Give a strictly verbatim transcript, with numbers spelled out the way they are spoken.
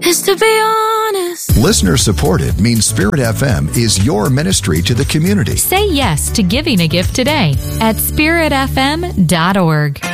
Cause to be honest, Listener supported means Spirit F M is your ministry to the community. Say yes to giving a gift today at spirit f m dot org.